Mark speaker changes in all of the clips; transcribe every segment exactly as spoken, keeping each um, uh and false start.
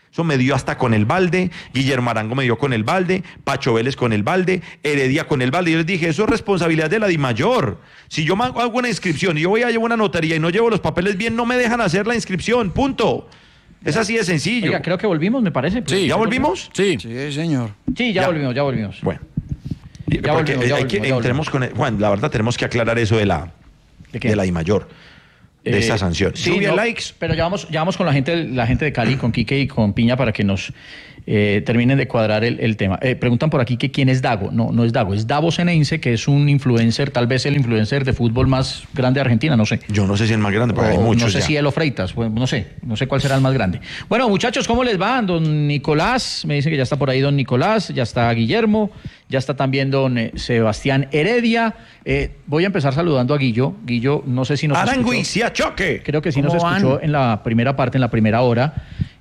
Speaker 1: Eso me dio hasta con el balde, Guillermo Arango me dio con el balde, Pacho Vélez con el balde, Heredia con el balde. Yo les dije, eso es responsabilidad de la DIMAYOR. Si yo hago una inscripción y yo voy a llevar una notaría y no llevo los papeles bien, no me dejan hacer la inscripción, punto. Es así de sencillo.
Speaker 2: Oiga, creo que volvimos, me parece.
Speaker 1: Sí, ¿ya volvimos?
Speaker 3: Sí.
Speaker 4: Sí, señor.
Speaker 2: Sí, ya, ya. volvimos, ya volvimos.
Speaker 1: Bueno.
Speaker 2: Ya
Speaker 1: Porque
Speaker 2: volvimos, ya
Speaker 1: hay
Speaker 2: volvimos,
Speaker 1: que,
Speaker 2: ya
Speaker 1: entremos
Speaker 2: volvimos.
Speaker 1: con... Juan, la verdad tenemos que aclarar eso de la,
Speaker 2: ¿De qué?
Speaker 1: de la DIMAYOR. De
Speaker 2: Eh,
Speaker 1: esa sanción.
Speaker 2: Sí,
Speaker 1: Lluvia
Speaker 2: no,
Speaker 1: likes.
Speaker 2: pero ya vamos, ya vamos con la gente, la gente de Cali, con Quique y con Piña para que nos eh, terminen de cuadrar el, el tema. Eh, preguntan por aquí que quién es Dago. No, no es Dago, es Davo Ceneice, que es un influencer, tal vez el influencer de fútbol más grande de Argentina, no sé.
Speaker 1: Yo no sé si es el más grande, porque
Speaker 2: O
Speaker 1: hay muchos
Speaker 2: no sé
Speaker 1: ya.
Speaker 2: si Elo Freitas, pues, no sé, no sé cuál será el más grande. Bueno, muchachos, ¿cómo les va? Don Nicolás, me dicen que ya está por ahí don Nicolás, ya está Guillermo, ya está también don eh, Sebastián Heredia. Eh, voy a empezar saludando a Guillo. Guillo, no sé si nos
Speaker 1: Arango
Speaker 2: escuchó.
Speaker 1: y Siachoque.
Speaker 2: Creo que sí nos
Speaker 4: ¿Cómo
Speaker 2: escuchó
Speaker 4: van?
Speaker 2: en la primera parte, en la primera hora.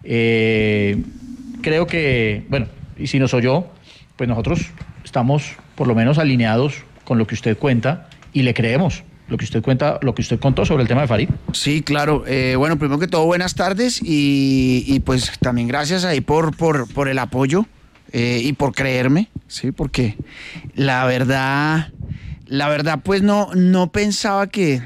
Speaker 2: Eh, creo que, bueno, y si nos oyó, pues nosotros estamos por lo menos alineados con lo que usted cuenta y le creemos lo que usted cuenta, lo que usted contó sobre el tema de Farid.
Speaker 4: Sí, claro. Eh, bueno, primero que todo, buenas tardes y, y pues también gracias ahí por, por, por el apoyo eh, y por creerme, sí, porque la verdad, la verdad, pues no, no pensaba que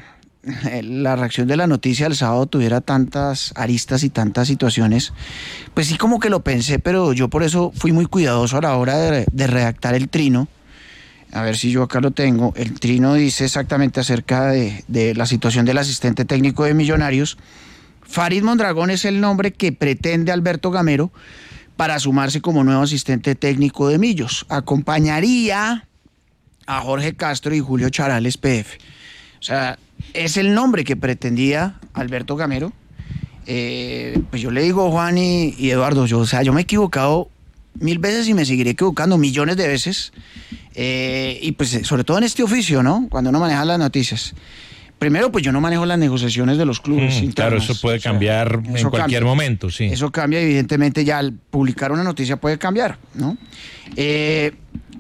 Speaker 4: la reacción de la noticia del sábado tuviera tantas aristas y tantas situaciones. Pues sí, como que lo pensé, pero yo por eso fui muy cuidadoso a la hora de, de redactar el trino. A ver si yo acá lo tengo. El trino dice exactamente acerca de, de la situación del asistente técnico de Millonarios. Farid Mondragón es el nombre que pretende Alberto Gamero para sumarse como nuevo asistente técnico de Millos. Acompañaría a Jorge Castro y Julio Charales, P F. O sea, es el nombre que pretendía Alberto Gamero. Eh, pues yo le digo, Juan y, y Eduardo, yo, o sea, yo me he equivocado mil veces y me seguiré equivocando millones de veces. Eh, y pues sobre todo en este oficio, ¿no? Cuando uno maneja las noticias. Primero, pues yo no manejo las negociaciones de los clubes.
Speaker 3: Mm, claro, eso puede cambiar
Speaker 4: o sea,
Speaker 3: en
Speaker 4: eso
Speaker 3: cualquier
Speaker 4: cambia.
Speaker 3: momento, sí.
Speaker 4: Eso cambia, evidentemente, ya al publicar una noticia puede cambiar, ¿no? Eh,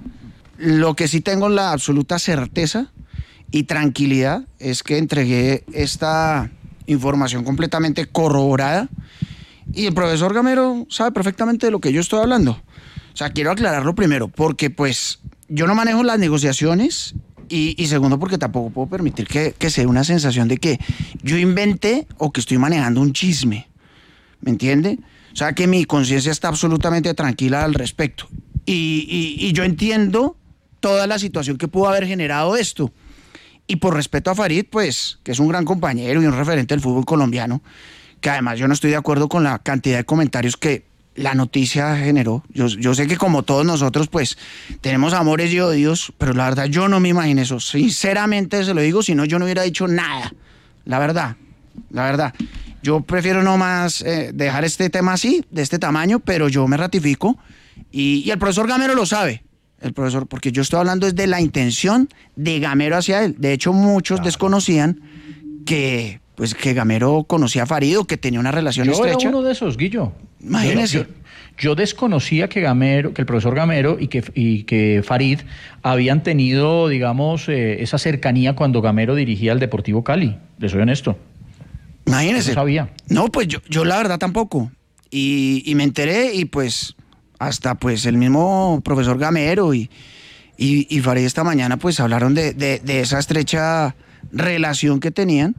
Speaker 4: lo que sí tengo la absoluta certeza y tranquilidad es que entregué esta información completamente corroborada y el profesor Gamero sabe perfectamente de lo que yo estoy hablando. O sea, quiero aclararlo primero, porque pues yo no manejo las negociaciones y, y segundo, porque tampoco puedo permitir que, que se dé una sensación de que yo inventé o que estoy manejando un chisme. ¿Me entiende? O sea, que mi conciencia está absolutamente tranquila al respecto. Y, y, y yo entiendo toda la situación que pudo haber generado esto. Y por respeto a Farid, pues, que es un gran compañero y un referente del fútbol colombiano, que además yo no estoy de acuerdo con la cantidad de comentarios que la noticia generó. Yo, yo sé que como todos nosotros, pues, tenemos amores y odios, pero la verdad yo no me imagino eso. Sinceramente se lo digo, si no yo no hubiera dicho nada. La verdad, la verdad. Yo prefiero nomás eh, dejar este tema así, de este tamaño, pero yo me ratifico. Y, y el profesor Gamero lo sabe. El profesor, porque yo estoy hablando es de la intención de Gamero hacia él. De hecho, muchos claro. desconocían que, pues, que Gamero conocía a Farid o que tenía una relación
Speaker 2: yo
Speaker 4: estrecha.
Speaker 2: Yo era uno de esos, Guillo.
Speaker 4: Imagínese.
Speaker 2: Yo, yo, yo desconocía que Gamero, que el profesor Gamero y que, y que Farid habían tenido, digamos, eh, esa cercanía cuando Gamero dirigía al Deportivo Cali. Les soy honesto.
Speaker 4: Imagínese.
Speaker 2: No sabía.
Speaker 4: No, pues yo, yo la verdad tampoco. Y, y me enteré y pues hasta pues el mismo profesor Gamero y, y, y Farid esta mañana pues hablaron de, de, de esa estrecha relación que tenían.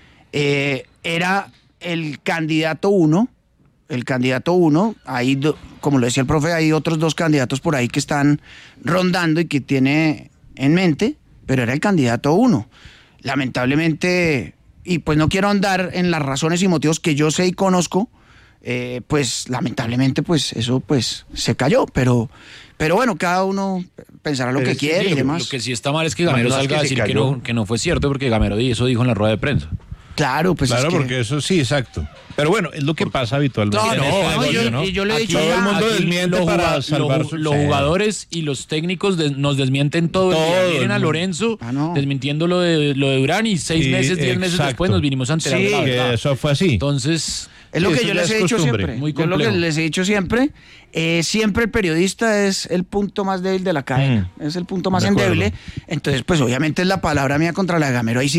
Speaker 4: Eh, era el candidato uno, el candidato uno, hay, do, como lo decía el profe, hay otros dos candidatos por ahí que están rondando y que tiene en mente, pero era el candidato uno. Lamentablemente, y pues no quiero andar en las razones y motivos que yo sé y conozco, Eh, pues lamentablemente pues eso pues se cayó, pero pero bueno, cada uno pensará lo
Speaker 3: pero
Speaker 4: que
Speaker 3: sí,
Speaker 4: quiere
Speaker 3: sí,
Speaker 4: y demás.
Speaker 3: Lo que sí está mal es que Gamero
Speaker 1: no, no
Speaker 3: salga
Speaker 1: es que
Speaker 3: a decir que
Speaker 1: cayó.
Speaker 3: no, que no fue cierto, porque Gamero eso dijo en la rueda de prensa.
Speaker 4: Claro, pues
Speaker 5: claro,
Speaker 4: es que...
Speaker 5: porque eso sí, exacto. Pero bueno, es lo que pasa habitualmente.
Speaker 4: No,
Speaker 5: en
Speaker 4: no,
Speaker 5: este
Speaker 4: no,
Speaker 5: negocio,
Speaker 4: yo-
Speaker 5: ¿no?
Speaker 4: y yo le he
Speaker 5: Aquí
Speaker 4: dicho
Speaker 5: todo
Speaker 4: ya,
Speaker 5: el mundo
Speaker 3: aquí
Speaker 5: desmiente
Speaker 3: los
Speaker 5: para
Speaker 3: juga-
Speaker 5: salvar
Speaker 3: lo-
Speaker 5: su...
Speaker 3: los
Speaker 5: Sí.
Speaker 3: jugadores y los técnicos de- nos desmienten todo, el
Speaker 5: Todo
Speaker 3: día.
Speaker 5: el
Speaker 3: Miren a
Speaker 5: mundo.
Speaker 3: Lorenzo
Speaker 4: Ah, no.
Speaker 3: desmintiendo lo de, lo de Durán y seis
Speaker 5: Sí,
Speaker 3: meses, diez meses
Speaker 5: exacto.
Speaker 3: después nos vinimos a enterar
Speaker 4: Sí,
Speaker 3: de la
Speaker 5: Que
Speaker 3: verdad.
Speaker 5: eso fue así.
Speaker 3: Entonces,
Speaker 4: Es lo
Speaker 5: Sí,
Speaker 4: que
Speaker 5: eso
Speaker 4: yo
Speaker 5: ya
Speaker 4: les
Speaker 5: es
Speaker 4: he dicho
Speaker 5: costumbre.
Speaker 4: siempre.
Speaker 3: Muy
Speaker 4: Yo lo que
Speaker 3: complejo.
Speaker 4: les he dicho siempre, eh, siempre el periodista es el punto más débil de la cadena, es el punto más
Speaker 5: de acuerdo.
Speaker 4: endeble. Entonces, pues obviamente es la palabra mía contra la de Gamero. Ahí sí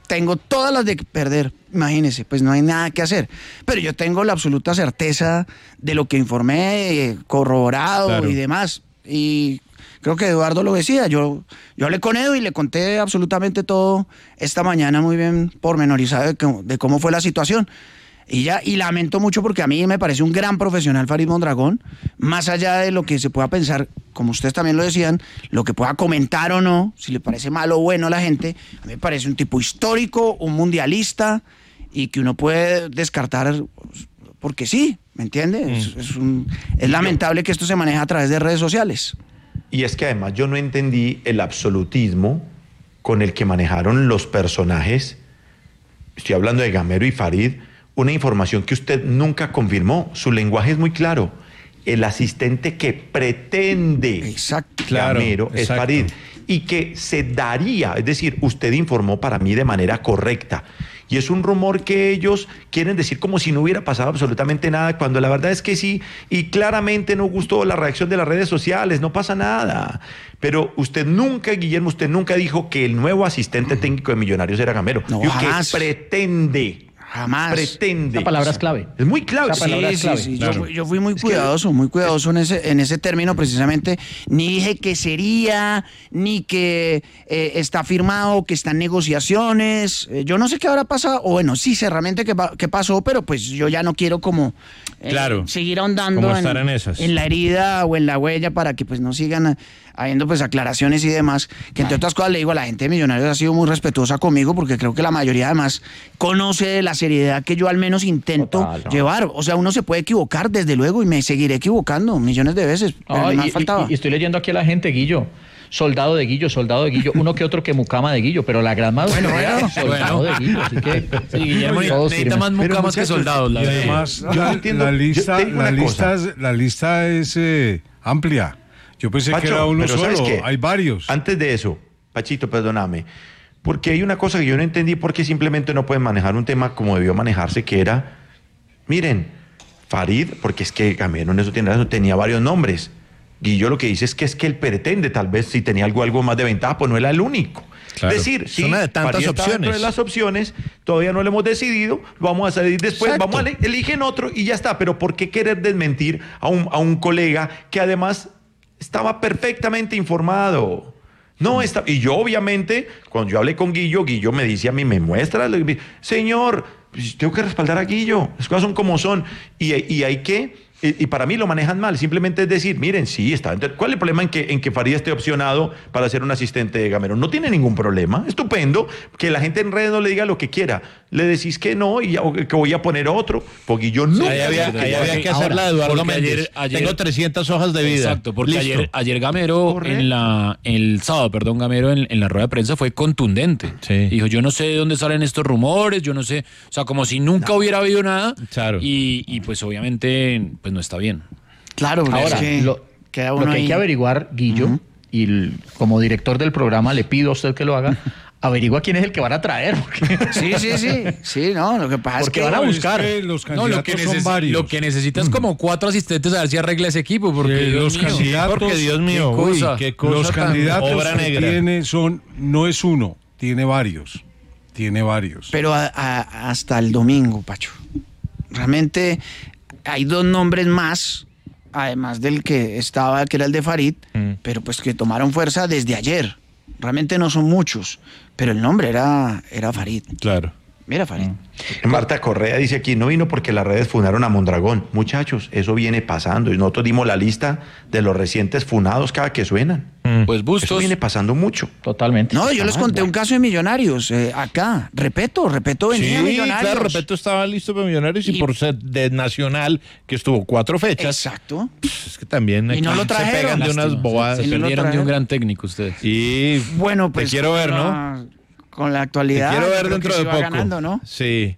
Speaker 4: tengo todas las de perder, imagínese, pues no hay nada que hacer. Pero yo tengo la absoluta certeza de lo que informé, eh, corroborado
Speaker 5: Claro.
Speaker 4: y demás. Y creo que Eduardo lo decía, yo, yo hablé con Edu y le conté absolutamente todo esta mañana muy bien pormenorizado de, cómo- de cómo fue la situación. Y ya, y lamento mucho porque a mí me parece un gran profesional Farid Mondragón, más allá de lo que se pueda pensar, como ustedes también lo decían, lo que pueda comentar o no, si le parece malo o bueno a la gente, a mí me parece un tipo histórico, un mundialista, y que uno puede descartar porque sí, ¿me entiende? Es, es un- es lamentable que esto se maneje a través de redes sociales.
Speaker 1: Y es que además yo no entendí el absolutismo con el que manejaron los personajes, estoy hablando de Gamero y Farid, una información que usted nunca confirmó. Su lenguaje es muy claro. El asistente que pretende
Speaker 4: Exacto.
Speaker 5: Claro,
Speaker 1: Gamero es
Speaker 5: exacto.
Speaker 1: Farid. Y que se daría, es decir, usted informó para mí de manera correcta. Y es un rumor que ellos quieren decir como si no hubiera pasado absolutamente nada, cuando la verdad es que sí, y claramente no gustó la reacción de las redes sociales, no pasa nada. Pero usted nunca, Guillermo, usted nunca dijo que el nuevo asistente técnico de Millonarios era Gamero.
Speaker 4: No,
Speaker 1: Dijo
Speaker 4: jamás.
Speaker 1: que pretende.
Speaker 4: Jamás.
Speaker 1: Pretende.
Speaker 2: La palabra es clave.
Speaker 1: Es muy clave.
Speaker 2: Esa palabra
Speaker 4: Sí,
Speaker 2: es
Speaker 4: sí,
Speaker 2: clave.
Speaker 4: sí.
Speaker 5: Claro.
Speaker 4: Yo, fui- yo fui muy
Speaker 1: Es que-
Speaker 4: cuidadoso, muy cuidadoso en ese, en ese término precisamente. Ni dije que sería, ni que eh, está firmado, que está en negociaciones. Eh, yo no sé qué habrá pasado, o bueno, sí sé realmente qué, pa- qué pasó, pero pues yo ya no quiero como eh,
Speaker 5: Claro.
Speaker 4: seguir ahondando
Speaker 5: Como estar en esas.
Speaker 4: en la herida o en la huella para que pues no sigan eh, habiendo pues aclaraciones y demás. Que entre otras cosas le digo, la gente de Millonarios ha sido muy respetuosa conmigo porque creo que la mayoría además conoce la seriedad que yo al menos intento
Speaker 2: Total, no.
Speaker 4: llevar. O sea, uno se puede equivocar, desde luego, y me seguiré equivocando millones de veces. Pero
Speaker 2: No,
Speaker 4: ni
Speaker 2: y,
Speaker 4: más
Speaker 2: y-
Speaker 4: faltaba.
Speaker 2: y estoy leyendo aquí a la gente, Guillo. Soldado de Guillo, soldado de Guillo, uno que otro que mucama de Guillo, pero la gran mayoría
Speaker 4: bueno.
Speaker 2: soldado
Speaker 3: Bueno.
Speaker 2: de Guillo, así que
Speaker 3: Sí, Guillermo
Speaker 2: todos
Speaker 3: necesita
Speaker 2: firmes.
Speaker 3: más
Speaker 1: Pero,
Speaker 3: mucamas que
Speaker 1: muchachos,
Speaker 3: soldados. La
Speaker 6: Y
Speaker 3: verdad.
Speaker 6: además,
Speaker 1: Yo
Speaker 6: la,
Speaker 1: entiendo,
Speaker 6: la
Speaker 1: yo
Speaker 6: lista,
Speaker 1: te digo
Speaker 6: la
Speaker 1: una
Speaker 6: lista,
Speaker 1: cosa.
Speaker 6: es, la lista es eh, amplia. Yo pensé
Speaker 1: Pacho,
Speaker 6: que era uno
Speaker 1: pero ¿sabes
Speaker 6: solo,
Speaker 1: qué?
Speaker 6: hay varios.
Speaker 1: Antes de eso, Pachito, perdóname, porque hay una cosa que yo no entendí por qué simplemente no pueden manejar un tema como debió manejarse, que era, miren, Farid, porque es que Gamero en eso tiene razón, tenía varios nombres. Guillo lo que dice es que es que él pretende, tal vez si tenía algo, algo más de ventaja, pues no era el único.
Speaker 5: Claro.
Speaker 1: Es decir,
Speaker 5: Es
Speaker 1: sí,
Speaker 5: una de tantas
Speaker 1: Farid está dentro
Speaker 5: opciones.
Speaker 1: de las opciones, todavía no lo hemos decidido, vamos a salir después,
Speaker 4: Exacto.
Speaker 1: vamos a le- eligen otro y ya está. Pero ¿por qué querer desmentir a un, a un colega que además estaba perfectamente informado? No está, y yo obviamente, cuando yo hablé con Guillo, Guillo me dice a mí, me muestra, le- me- señor, pues, tengo que respaldar a Guillo, las cosas son como son, y, y hay que, y, y para mí lo manejan mal, simplemente es decir, miren, sí, está, entonces, ¿cuál es el problema en que, en que Farid esté opcionado para ser un asistente de Gamero? No tiene ningún problema, estupendo, que la gente en redes no le diga lo que quiera, le decís que no y ya- o que voy a poner otro, porque yo no...
Speaker 5: Ahí había, ahí había que
Speaker 3: Ahora,
Speaker 5: hacer la de Eduardo
Speaker 3: porque
Speaker 5: Méndez.
Speaker 3: ayer- ayer-
Speaker 5: Tengo trescientas hojas de vida.
Speaker 3: Exacto, porque
Speaker 5: Listo.
Speaker 3: ayer, ayer Gamero,
Speaker 1: Correcto.
Speaker 3: en la, el sábado, perdón, Gamero en, en la rueda de prensa fue contundente.
Speaker 5: Sí.
Speaker 3: Dijo, yo no sé de dónde salen estos rumores, yo no sé, o sea, como si nunca hubiera habido nada.
Speaker 5: Claro.
Speaker 3: Y, y pues obviamente, pues no está bien.
Speaker 4: Claro, pero
Speaker 2: Ahora,
Speaker 4: es que
Speaker 2: lo,
Speaker 4: queda
Speaker 2: lo
Speaker 4: uno
Speaker 2: que hay
Speaker 4: ahí.
Speaker 2: que averiguar, Guillo, y el- como director del programa le pido a usted que lo haga, averigua quién es el que van a traer. Porque,
Speaker 4: Sí, sí, sí. Sí, no, lo que pasa es
Speaker 2: Porque
Speaker 4: que
Speaker 2: van a
Speaker 6: No, es
Speaker 2: buscar.
Speaker 6: que los
Speaker 3: No, lo que,
Speaker 6: candidatos son
Speaker 3: necesi-
Speaker 6: varios.
Speaker 3: lo que necesita es como cuatro asistentes a ver si arregla ese equipo. Porque
Speaker 6: Eh,
Speaker 3: Dios
Speaker 6: los
Speaker 3: mío.
Speaker 6: candidatos-
Speaker 5: Porque Dios mío,
Speaker 3: qué
Speaker 5: uy,
Speaker 3: cosa.
Speaker 5: qué cosa
Speaker 6: Los
Speaker 5: tan
Speaker 6: candidatos
Speaker 5: obra
Speaker 6: que
Speaker 5: negra.
Speaker 6: tiene son, no es uno, tiene varios. Tiene varios.
Speaker 4: Pero a- a- hasta el domingo, Pacho. Realmente hay dos nombres más, además del que estaba, que era el de Farid,
Speaker 5: Mm.
Speaker 4: pero pues que tomaron fuerza desde ayer. Realmente no son muchos, pero el nombre era, era Farid.
Speaker 5: Claro.
Speaker 4: Mira, Farid.
Speaker 1: Marta Correa dice aquí, no vino porque las redes funaron a Mondragón. Muchachos, eso viene pasando. Y nosotros dimos la lista de los recientes funados cada que suenan.
Speaker 3: Pues
Speaker 1: Eso
Speaker 3: Bustos.
Speaker 1: viene pasando mucho.
Speaker 2: Totalmente.
Speaker 4: No, yo les conté un caso de Millonarios eh, acá. Repeto, Repeto venía a
Speaker 5: Sí,
Speaker 4: Millonarios.
Speaker 5: claro, Repeto estaba listo para Millonarios y,
Speaker 4: Y-
Speaker 5: por ser de Nacional, que estuvo cuatro fechas,
Speaker 4: Exacto.
Speaker 5: pues, es que también
Speaker 4: Y
Speaker 5: aquí
Speaker 4: no lo
Speaker 5: se
Speaker 4: trajeron.
Speaker 5: pegan de unas
Speaker 3: Lástima,
Speaker 5: bobadas.
Speaker 3: Se
Speaker 4: Y no lo
Speaker 3: perdieron de un
Speaker 4: trajeron.
Speaker 3: gran técnico ustedes.
Speaker 5: Y
Speaker 4: Bueno, pues.
Speaker 5: te quiero ver,
Speaker 4: con
Speaker 5: ¿no?
Speaker 4: la- Con la
Speaker 5: Te
Speaker 4: actualidad.
Speaker 5: quiero ver
Speaker 4: creo
Speaker 5: dentro
Speaker 4: que
Speaker 5: de
Speaker 4: sí va
Speaker 5: poco.
Speaker 4: ganando, ¿no?
Speaker 5: Sí.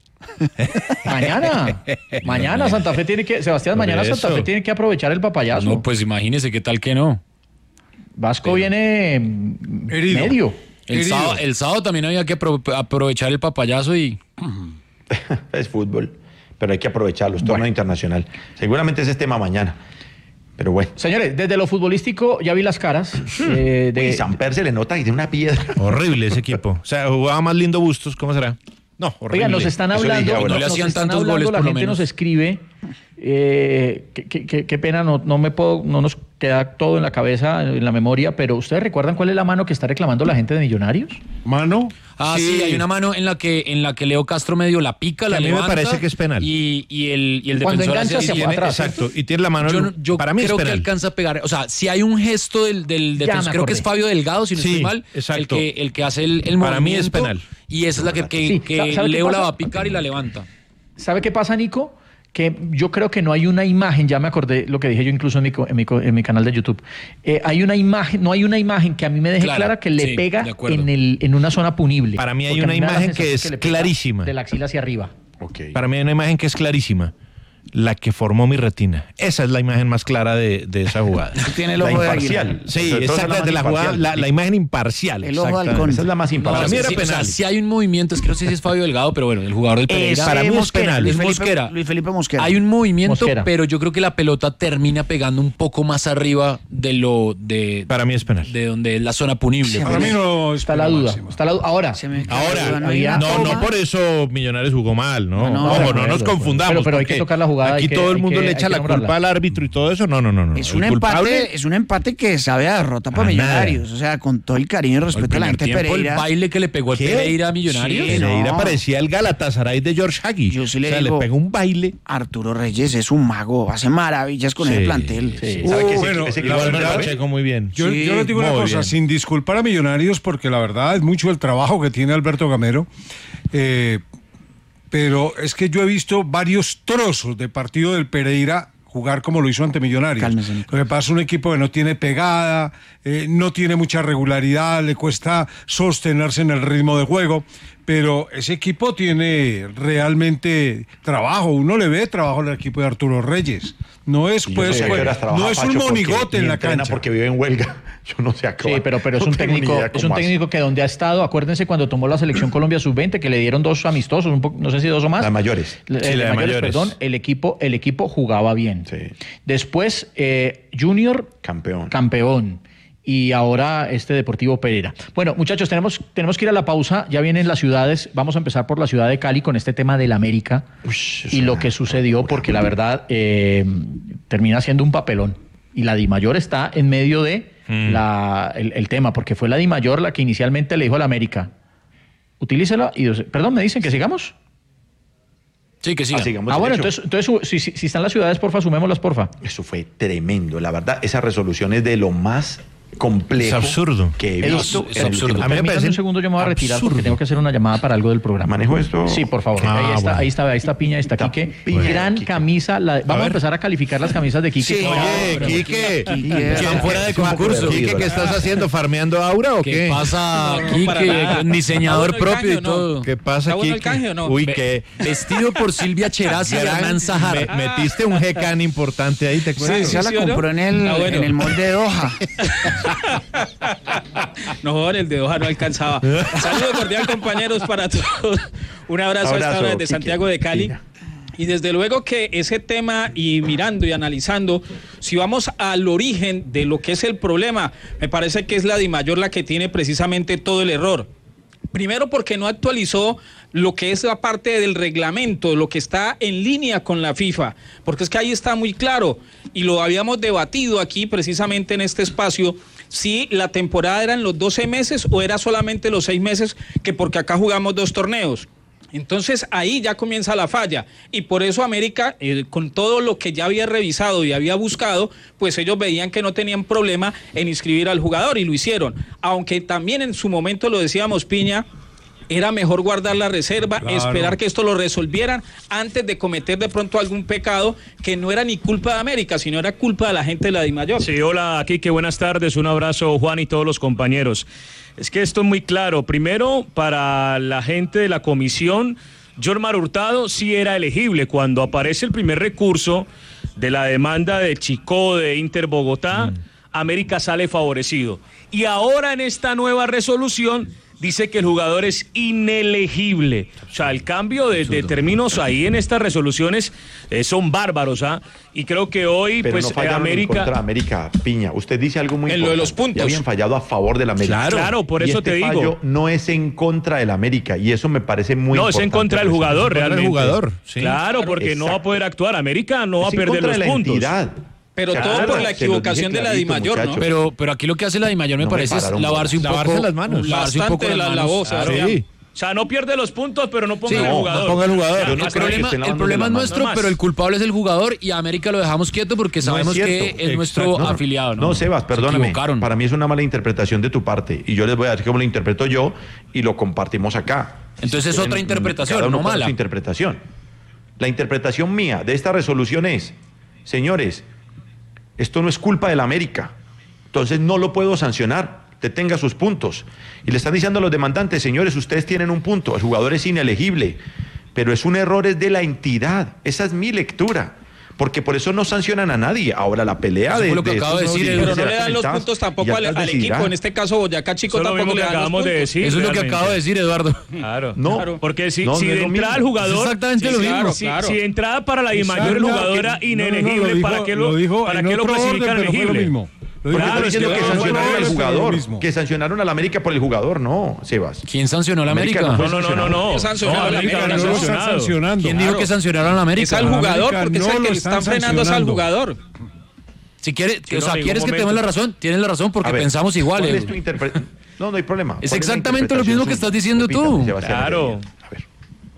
Speaker 2: Mañana, mañana Santa Fe tiene que, Sebastián,
Speaker 5: Por
Speaker 2: mañana
Speaker 5: eso.
Speaker 2: Santa Fe tiene que aprovechar el papayazo.
Speaker 3: No, pues imagínese qué tal que no.
Speaker 2: Vasco viene mm,
Speaker 6: Herido.
Speaker 2: medio.
Speaker 3: El
Speaker 6: Herido.
Speaker 3: sábado, el sábado también había que apro- aprovechar el papayazo y
Speaker 1: Es fútbol, pero hay que aprovecharlo, es torneo internacional. Seguramente ese es tema mañana. Pero bueno.
Speaker 2: Señores, desde lo futbolístico ya vi las caras eh, de
Speaker 1: Y Samper se le nota y de una piedra.
Speaker 5: Horrible ese equipo. O sea, jugaba más lindo Bustos, ¿cómo será? No, horrible.
Speaker 2: Oiga, nos están
Speaker 1: Eso le
Speaker 2: hablando,
Speaker 1: dije, bueno,
Speaker 2: nos,
Speaker 3: no le
Speaker 2: nos
Speaker 3: hacían
Speaker 2: están
Speaker 3: tantos
Speaker 2: hablando,
Speaker 3: goles,
Speaker 2: la
Speaker 3: por lo
Speaker 2: gente
Speaker 3: menos.
Speaker 2: nos escribe, eh, qué, qué- qué- qué pena, no, no me puedo, no nos queda todo en la cabeza, en la memoria, pero ¿ustedes recuerdan cuál es la mano que está reclamando la gente de Millonarios?
Speaker 6: Mano,
Speaker 3: Ah, sí.
Speaker 5: Sí.
Speaker 3: hay una mano en la que en la que Leo Castro medio la pica,
Speaker 5: Que
Speaker 3: la
Speaker 5: a mí me
Speaker 3: levanta.
Speaker 5: parece que es penal.
Speaker 3: Y, y el, y el
Speaker 2: Cuando
Speaker 3: defensor
Speaker 2: engancha
Speaker 3: hace
Speaker 2: hacia
Speaker 3: así,
Speaker 2: para
Speaker 3: tiene-
Speaker 2: atrás.
Speaker 5: Exacto, y tiene la mano.
Speaker 3: Yo, no- yo
Speaker 5: para mí
Speaker 3: creo
Speaker 5: es
Speaker 3: que
Speaker 5: penal.
Speaker 3: alcanza a pegar. O sea, si hay un gesto del, del
Speaker 2: Ya
Speaker 3: defensor,
Speaker 2: me
Speaker 3: creo que
Speaker 2: acordé.
Speaker 3: es Fabio Delgado, si no
Speaker 5: Sí,
Speaker 3: estoy mal,
Speaker 5: exacto.
Speaker 3: el que, el que hace el, el
Speaker 5: Para mí
Speaker 3: movimiento.
Speaker 5: es penal.
Speaker 3: Y esa es la que, que,
Speaker 2: Sí,
Speaker 3: que
Speaker 2: ¿sabe qué
Speaker 3: Leo la
Speaker 2: pasa?
Speaker 3: va a picar y la levanta.
Speaker 2: ¿Sabe qué pasa, Nico? Que yo creo que no hay una imagen, ya me acordé lo que dije yo incluso en mi, co- en mi, co- en mi canal de YouTube. Eh, hay una imagen, no hay una imagen que a mí me deje
Speaker 3: Clara,
Speaker 2: clara que le
Speaker 3: sí,
Speaker 2: pega
Speaker 3: de acuerdo.
Speaker 2: en, el, en una zona punible.
Speaker 5: Para mí hay
Speaker 2: Porque a
Speaker 5: una
Speaker 2: me da la
Speaker 5: imagen que
Speaker 2: sensación
Speaker 5: es
Speaker 2: le pega
Speaker 5: clarísima.
Speaker 2: De la axila hacia arriba.
Speaker 1: Ok.
Speaker 5: Para mí hay una imagen que es clarísima. La que formó mi retina. Esa es la imagen más clara de, de esa jugada.
Speaker 4: Tiene el
Speaker 1: La
Speaker 4: ojo de
Speaker 1: imparcial.
Speaker 4: águila.
Speaker 5: Sí,
Speaker 1: Entonces,
Speaker 5: exactamente. La,
Speaker 1: más
Speaker 5: jugada,
Speaker 1: imparcial.
Speaker 5: la, la imagen imparcial.
Speaker 4: El ojo de
Speaker 5: exactamente.
Speaker 4: halcón.
Speaker 1: Esa es la más imparcial.
Speaker 5: Para mí era
Speaker 3: sí, o sea,
Speaker 5: penal.
Speaker 3: si hay un movimiento, es que no sé si es Fabio Delgado, pero bueno, el jugador del Pereira.
Speaker 5: para mí es
Speaker 4: Mosquera,
Speaker 5: penal.
Speaker 4: Luis
Speaker 3: Es
Speaker 4: Felipe,
Speaker 3: Mosquera.
Speaker 4: Luis Felipe Mosquera.
Speaker 3: Hay un movimiento,
Speaker 2: Mosquera.
Speaker 3: pero yo creo que la pelota termina pegando un poco más arriba de lo de,
Speaker 5: Para mí es penal.
Speaker 3: de donde es la zona punible.
Speaker 4: Sí,
Speaker 6: para mí no es
Speaker 2: Está la
Speaker 6: pena
Speaker 2: duda.
Speaker 6: máxima.
Speaker 2: Está la du- Ahora,
Speaker 4: Se me-
Speaker 5: Ahora,
Speaker 4: no hay una
Speaker 5: no,
Speaker 4: toma.
Speaker 5: no por eso Millonarios jugó mal, ¿no?
Speaker 4: No, no,
Speaker 5: Ojo,
Speaker 2: de
Speaker 5: no
Speaker 2: acuerdo,
Speaker 5: nos
Speaker 2: de acuerdo.
Speaker 5: confundamos.
Speaker 2: Pero- pero hay que
Speaker 5: porque
Speaker 2: tocar la jugada,
Speaker 5: Aquí
Speaker 2: hay que-
Speaker 5: todo el
Speaker 2: hay
Speaker 5: mundo
Speaker 2: que-
Speaker 5: le
Speaker 2: hay
Speaker 5: echa
Speaker 2: que
Speaker 5: la
Speaker 2: nombrarla.
Speaker 5: culpa al árbitro y todo eso. No, no, no. no.
Speaker 4: Es
Speaker 5: El
Speaker 4: un
Speaker 5: culpable-
Speaker 4: empate, es un empate que sabe a derrota para
Speaker 5: A nada.
Speaker 4: Millonarios. O sea, con todo el cariño y
Speaker 3: El
Speaker 4: respeto a la
Speaker 3: primer
Speaker 4: gente de
Speaker 3: tiempo, el
Speaker 4: Pereira.
Speaker 3: baile que le pegó el
Speaker 5: ¿Qué?
Speaker 3: Pereira a Millonarios.
Speaker 4: Sí,
Speaker 5: Pereira
Speaker 4: no.
Speaker 5: parecía el Galatasaray de George Hagi.
Speaker 4: Yo sí le
Speaker 5: o sea,
Speaker 4: digo-
Speaker 5: le pegó un baile.
Speaker 4: Arturo Reyes es un mago, hace maravillas con
Speaker 5: Sí,
Speaker 4: ese plantel.
Speaker 2: sí.
Speaker 4: Uh,
Speaker 1: ¿Sabe qué? Ese-
Speaker 6: bueno,
Speaker 1: ese
Speaker 6: la
Speaker 1: equipo
Speaker 6: verdad-
Speaker 1: es
Speaker 5: Pacheco muy bien.
Speaker 6: Yo,
Speaker 4: Sí,
Speaker 6: yo les digo una
Speaker 5: muy
Speaker 6: cosa,
Speaker 5: bien.
Speaker 6: sin disculpar a Millonarios, porque la verdad es mucho el trabajo que tiene Alberto Gamero, eh, pero es que yo he visto varios trozos de partido del Pereira jugar como lo hizo ante Millonarios.
Speaker 4: Cálmese, Nico.
Speaker 6: Lo que pasa es un equipo que no tiene pegada, eh, no tiene mucha regularidad, le cuesta sostenerse en el ritmo de juego, pero ese equipo tiene realmente trabajo, uno le ve trabajo al equipo de Arturo Reyes. No es
Speaker 1: Y yo
Speaker 6: pues,
Speaker 1: no sé a qué
Speaker 6: pues,
Speaker 1: horas trabaja
Speaker 6: no es un
Speaker 1: Pacho porque
Speaker 6: monigote
Speaker 1: ni
Speaker 6: en la
Speaker 1: entrena
Speaker 6: cancha.
Speaker 1: porque vive en huelga. Yo no sé a qué
Speaker 2: sí,
Speaker 1: hora.
Speaker 2: pero, pero es
Speaker 1: No
Speaker 2: un
Speaker 1: tengo ni
Speaker 2: técnico,
Speaker 1: idea
Speaker 2: es un
Speaker 1: cómo hace.
Speaker 2: técnico que donde ha estado, acuérdense cuando tomó la selección Colombia sub veinte, que le dieron dos amistosos, un poco, no sé si dos o más.
Speaker 1: La de mayores.
Speaker 2: Eh,
Speaker 5: Sí, la de mayores.
Speaker 2: Perdón, el equipo, el equipo jugaba bien.
Speaker 1: Sí.
Speaker 2: Después, eh, Junior,
Speaker 1: Campeón.
Speaker 2: campeón. Y ahora este Deportivo Pereira. Bueno, muchachos, tenemos, tenemos que ir a la pausa. Ya vienen las ciudades. Vamos a empezar por la ciudad de Cali con este tema del América
Speaker 1: Ush, eso
Speaker 2: y lo
Speaker 1: es
Speaker 2: que
Speaker 1: una
Speaker 2: sucedió,
Speaker 1: locura.
Speaker 2: porque la verdad eh, termina siendo un papelón. Y la Dimayor está en medio de
Speaker 5: Mm.
Speaker 2: la, el, el tema, porque fue la Dimayor la que inicialmente le dijo a la América, utilícela y... Perdón, ¿me dicen que sigamos?
Speaker 3: Sí, que sí.
Speaker 1: Ah, sigamos
Speaker 2: Ah, bueno,
Speaker 1: derecho.
Speaker 2: entonces, entonces si, si, si están las ciudades, porfa, sumémoslas, porfa.
Speaker 1: Eso fue tremendo. La verdad, esa resolución es de lo más complejo
Speaker 5: Es absurdo.
Speaker 1: que he
Speaker 2: Edu,
Speaker 1: visto.
Speaker 3: es
Speaker 1: en el
Speaker 3: absurdo.
Speaker 1: último
Speaker 5: A mí me
Speaker 2: Permítame
Speaker 5: parece
Speaker 2: un segundo, yo me voy a retirar
Speaker 5: absurdo.
Speaker 2: porque tengo que hacer una llamada para algo del programa.
Speaker 1: ¿Manejo esto?
Speaker 2: Sí, por favor.
Speaker 5: Ah,
Speaker 2: ahí, está,
Speaker 5: bueno.
Speaker 2: ahí está, ahí está Piña, ahí está
Speaker 1: Está
Speaker 2: Quique.
Speaker 1: Piña,
Speaker 2: Gran
Speaker 1: Quique.
Speaker 2: camisa. la- vamos a,
Speaker 5: ver.
Speaker 2: empezar a calificar las camisas de Quique.
Speaker 4: Sí,
Speaker 2: No,
Speaker 5: Oye,
Speaker 2: pero-
Speaker 5: Quique,
Speaker 4: Quique,
Speaker 3: Están fuera de concurso.
Speaker 5: Quique, ¿qué estás haciendo? ¿Farmeando aura o
Speaker 3: ¿Qué
Speaker 5: qué?
Speaker 3: pasa
Speaker 7: No, no,
Speaker 3: aquí?
Speaker 7: para
Speaker 3: que
Speaker 7: nada.
Speaker 3: diseñador
Speaker 7: ¿Está bueno el
Speaker 3: propio y
Speaker 7: canje o no?
Speaker 3: todo.
Speaker 5: ¿Qué pasa,
Speaker 7: ¿Está bueno el
Speaker 5: Quique?
Speaker 7: canje o no?
Speaker 5: Uy,
Speaker 3: Ve-
Speaker 5: qué...
Speaker 3: Vestido por Silvia Cheraz y
Speaker 5: Gran-
Speaker 3: Hernán Sajar.
Speaker 5: me- metiste un G-Can importante ahí, ¿te acuerdas?
Speaker 4: Esa la
Speaker 7: sí, ¿o no?
Speaker 4: compró en el,
Speaker 7: Ah, bueno.
Speaker 4: en el molde de Doha.
Speaker 7: No, el de Doha no alcanzaba. Saludos cordial, compañeros, para todos. Un abrazo, a esta
Speaker 1: Abrazo,
Speaker 7: hora desde
Speaker 1: Quique.
Speaker 7: Santiago de Cali.
Speaker 1: Mira.
Speaker 7: Y desde luego que ese tema, y mirando y analizando, si vamos al origen de lo que es el problema, me parece que es la Dimayor la que tiene precisamente todo el error. Primero porque no actualizó lo que es la parte del reglamento, lo que está en línea con la FIFA, porque es que ahí está muy claro, y lo habíamos debatido aquí precisamente en este espacio, si la temporada eran los doce meses o era solamente los seis meses, que porque acá jugamos dos torneos. Entonces ahí ya comienza la falla y por eso América, eh, con todo lo que ya había revisado y había buscado, pues ellos veían que no tenían problema en inscribir al jugador y lo hicieron. Aunque también en su momento lo decíamos, Piña, era mejor guardar la reserva,
Speaker 6: Claro.
Speaker 7: esperar que esto lo resolvieran antes de cometer de pronto algún pecado que no era ni culpa de América, sino era culpa de la gente de la Dimayor.
Speaker 8: Sí, hola, Quique, buenas tardes. Un abrazo, Juan y todos los compañeros. Es que esto es muy claro. Primero, para la gente de la comisión, Jormar Hurtado sí era elegible. Cuando aparece el primer recurso de la demanda de Chicó, de Inter Bogotá, América sale favorecido. Y ahora en esta nueva resolución dice que el jugador es inelegible. O sea, el cambio de, de términos ahí en estas resoluciones eh, son bárbaros, ¿ah? Y creo que hoy,
Speaker 1: Pero
Speaker 8: pues,
Speaker 1: no fallaron
Speaker 8: América...
Speaker 1: en contra de América, Piña. Usted dice algo muy
Speaker 7: En
Speaker 1: importante.
Speaker 7: lo de los puntos.
Speaker 1: Y habían fallado a favor del América.
Speaker 8: Claro, claro, por
Speaker 1: Y
Speaker 8: eso
Speaker 1: este
Speaker 8: te digo.
Speaker 1: fallo no es en contra del América, y eso me parece muy
Speaker 8: No,
Speaker 1: importante.
Speaker 8: es en contra del jugador,
Speaker 5: contra el
Speaker 8: realmente.
Speaker 5: jugador, sí.
Speaker 8: Claro, porque no va a
Speaker 1: Exacto.
Speaker 8: poder actuar. América no va a
Speaker 1: Es en
Speaker 8: perder
Speaker 1: contra
Speaker 8: los
Speaker 1: de la
Speaker 8: puntos.
Speaker 1: entidad.
Speaker 7: Pero
Speaker 1: ¿Se
Speaker 7: todo
Speaker 1: acuerdan?
Speaker 7: por la
Speaker 1: Se los
Speaker 7: equivocación
Speaker 1: dije
Speaker 7: de la
Speaker 1: clarito,
Speaker 7: Dimayor, ¿no?
Speaker 1: muchachos.
Speaker 3: Pero, pero aquí lo que hace la Dimayor me
Speaker 1: No me
Speaker 3: parece es
Speaker 1: pararon
Speaker 3: lavarse un
Speaker 1: bolas.
Speaker 3: poco,
Speaker 5: Lavarse las manos.
Speaker 3: lavarse un poco
Speaker 7: Bastante
Speaker 3: las
Speaker 7: la
Speaker 3: manos.
Speaker 7: lavó, Sebastián.
Speaker 5: Sí.
Speaker 8: O sea, no pierde los puntos, pero no ponga
Speaker 3: Sí,
Speaker 8: al
Speaker 3: no,
Speaker 8: jugador.
Speaker 5: no ponga al jugador.
Speaker 8: Ya,
Speaker 1: Yo no
Speaker 8: hasta
Speaker 1: creo
Speaker 8: ahí.
Speaker 1: que
Speaker 3: El problema,
Speaker 1: estén
Speaker 3: el
Speaker 1: lavándole
Speaker 3: problema es
Speaker 1: las manos.
Speaker 3: nuestro,
Speaker 8: No más.
Speaker 3: pero el culpable es el jugador y a América lo dejamos quieto porque sabemos
Speaker 1: No es
Speaker 3: que
Speaker 1: cierto.
Speaker 3: es nuestro
Speaker 5: Exacto.
Speaker 1: No, no.
Speaker 3: afiliado. No,
Speaker 1: No, Sebas,
Speaker 3: Se
Speaker 1: perdóname.
Speaker 3: equivocaron.
Speaker 1: Para mí es una mala interpretación de tu parte. Y yo les voy a decir cómo lo interpreto yo y lo compartimos acá.
Speaker 3: Entonces es
Speaker 1: Si
Speaker 3: otra
Speaker 1: quieren,
Speaker 3: interpretación,
Speaker 1: cada uno
Speaker 3: no
Speaker 1: pone
Speaker 3: mala.
Speaker 1: su interpretación. La interpretación mía de esta resolución es, señores, esto no es culpa del América. Entonces no lo puedo sancionar. Te tenga sus puntos. Y le están diciendo a los demandantes, señores, ustedes tienen un punto. El jugador es inelegible. Pero es un error es de la entidad. Esa es mi lectura. Porque por eso no sancionan a nadie. Ahora la pelea
Speaker 3: Eso
Speaker 1: de,
Speaker 3: fue lo que
Speaker 1: de
Speaker 3: acabo de
Speaker 1: estos
Speaker 3: decir,
Speaker 1: nuevos
Speaker 7: Pero no
Speaker 1: dirigentes
Speaker 7: le dan
Speaker 1: será
Speaker 7: los
Speaker 1: comentada
Speaker 7: puntos
Speaker 1: y
Speaker 7: tampoco
Speaker 1: ya
Speaker 7: al,
Speaker 1: las
Speaker 7: al
Speaker 1: decidirán.
Speaker 7: equipo. En este caso, Boyacá Chico
Speaker 8: Eso es lo
Speaker 7: tampoco
Speaker 8: mismo
Speaker 7: le
Speaker 8: que
Speaker 7: dan los
Speaker 8: acabamos de
Speaker 7: puntos.
Speaker 8: decir.
Speaker 3: Eso es lo que
Speaker 8: realmente.
Speaker 3: acabo de decir, Eduardo.
Speaker 8: Claro.
Speaker 1: No,
Speaker 7: Claro.
Speaker 8: Porque si,
Speaker 1: no,
Speaker 8: si
Speaker 1: no
Speaker 8: de
Speaker 1: es lo
Speaker 8: entrada el
Speaker 1: mismo.
Speaker 8: jugador...
Speaker 3: Es exactamente
Speaker 8: si,
Speaker 3: lo
Speaker 8: si-
Speaker 3: mismo.
Speaker 8: Si,
Speaker 7: Claro.
Speaker 8: si de entrada para la Dimayor el
Speaker 6: Exacto.
Speaker 8: jugador era
Speaker 6: No, no, no,
Speaker 8: inelegible,
Speaker 6: lo dijo-
Speaker 8: ¿para qué lo,
Speaker 6: lo dijo
Speaker 8: para
Speaker 6: en
Speaker 8: qué lo
Speaker 6: otro orden,
Speaker 8: clasifican
Speaker 6: pero fue lo
Speaker 8: elegible?
Speaker 6: mismo. Lo dijo
Speaker 1: Porque
Speaker 8: Claro,
Speaker 1: estoy diciendo
Speaker 8: es
Speaker 1: que
Speaker 8: que no,
Speaker 1: sancionaron
Speaker 8: no,
Speaker 1: al
Speaker 8: no,
Speaker 1: jugador,
Speaker 6: es lo mismo.
Speaker 1: que sancionaron al América por el jugador, no, Sebas.
Speaker 3: ¿Quién sancionó a la
Speaker 1: América
Speaker 3: América?
Speaker 1: no
Speaker 8: No, no, no, no.
Speaker 7: No sancionó
Speaker 8: No,
Speaker 7: a la
Speaker 8: América
Speaker 7: América,
Speaker 8: no
Speaker 6: no
Speaker 8: lo
Speaker 6: lo
Speaker 8: ha
Speaker 6: están
Speaker 8: sancionado.
Speaker 6: sancionando.
Speaker 3: ¿Quién dijo
Speaker 7: Claro.
Speaker 3: que sancionaron a la América?
Speaker 7: Es al
Speaker 6: América
Speaker 7: jugador, porque
Speaker 6: no
Speaker 7: es el
Speaker 6: lo
Speaker 7: que le
Speaker 6: están
Speaker 7: están frenando es al
Speaker 6: sancionando.
Speaker 7: jugador.
Speaker 3: Si quiere,
Speaker 8: Sí,
Speaker 3: o
Speaker 8: no,
Speaker 3: sea,
Speaker 8: en
Speaker 3: quieres
Speaker 8: ningún
Speaker 3: que tenemos la
Speaker 8: momento.
Speaker 3: razón, tienes la razón porque
Speaker 1: A ver,
Speaker 3: pensamos igual.
Speaker 1: ¿cuál
Speaker 3: eh.
Speaker 1: es tu interpre- No, no hay problema.
Speaker 3: Es
Speaker 1: ¿Cuál la
Speaker 3: exactamente lo
Speaker 1: interpretación
Speaker 3: mismo que
Speaker 1: suya?
Speaker 3: estás diciendo
Speaker 1: Repítame,
Speaker 3: tú.
Speaker 1: Sebastián
Speaker 8: Claro.
Speaker 1: Heredia. A ver.